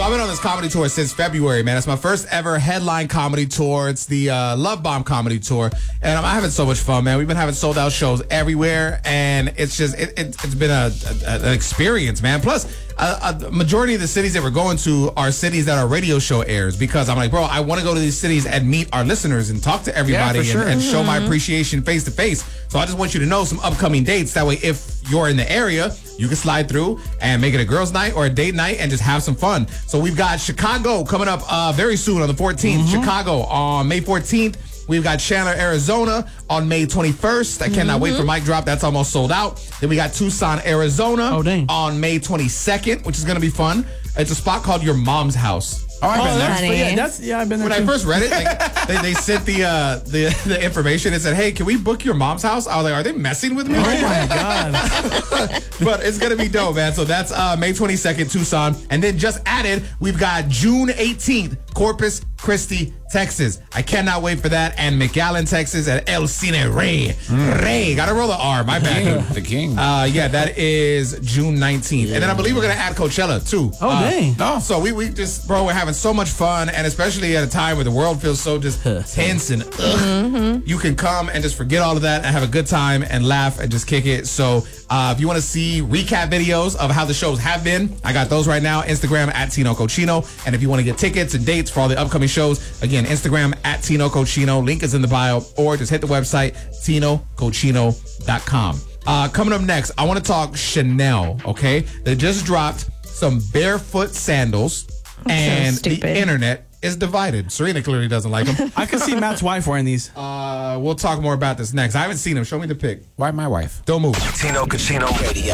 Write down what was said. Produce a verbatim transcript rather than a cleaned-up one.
I've been on this comedy tour since February, man. It's my first ever headline comedy tour. It's the uh, Love Bomb comedy tour, and I'm having so much fun, man. We've been having sold out shows everywhere, and it's just it, it, it's been a, a, an experience, man. Plus, a, a majority of the cities that we're going to are cities that our radio show airs, because I'm like, bro, I want to go to these cities and meet our listeners and talk to everybody, yeah, sure. and, and mm-hmm. show my appreciation face to face. So I just want you to know some upcoming dates. That way, if you're in the area, you can slide through and make it a girls' night or a date night and just have some fun. So we've got Chicago coming up uh, very soon on the fourteenth. Mm-hmm. Chicago on May fourteenth. We've got Chandler, Arizona on May twenty-first. I cannot mm-hmm. wait for Mic Drop. That's almost sold out. Then we got Tucson, Arizona oh, dang. on May twenty-second, which is going to be fun. It's a spot called Your Mom's House. Oh, I've oh, been that's, there. yeah, that's, yeah, I've been there. When too. I first read it, like, they, they sent the, uh, the the information and said, hey, can we book your mom's house? I was like, are they messing with me? Oh, my God. But it's going to be dope, man. So that's uh, May twenty-second, Tucson. And then just added, we've got June eighteenth, Corpus Christi, Texas. I cannot wait for that. And McAllen, Texas at El Cine Rey. Mm. Rey. Got to roll the R. My bad. The king. Uh, yeah, that is June nineteenth. Yeah. And then I believe we're going to add Coachella, too. Oh, uh, dang. No. So we, we just, bro, we're having so much fun. And especially at a time where the world feels so just tense and ugh. Mm-hmm. You can come and just forget all of that and have a good time and laugh and just kick it. So uh, if you want to see recap videos of how the shows have been, I got those right now. Instagram at Tino Cochino. And if you want to get tickets and dates for all the upcoming shows, again, Instagram at Tino Cochino. Link is in the bio, or just hit the website, tino cochino dot com. Uh, coming up next, I want to talk Chanel, okay? They just dropped some barefoot sandals, and so the internet is divided. Serena clearly doesn't like them. I can see Matt's wife wearing these. Uh, we'll talk more about this next. I haven't seen them. Show me the pic. Why my wife? Don't move. Tino Cochino Radio.